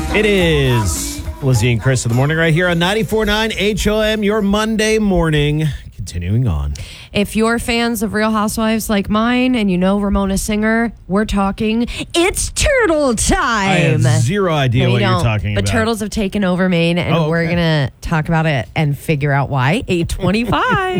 It is Lizzie and Chris in the morning right here on 94.9 HOM, your Monday morning. Continuing on. If you're fans of Real Housewives like mine and you know Ramona Singer, we're talking, it's turtle time. I have zero idea No, what you're don't. talking But about. turtles have taken over Maine, and we're going to talk about it and figure out why. 8:25.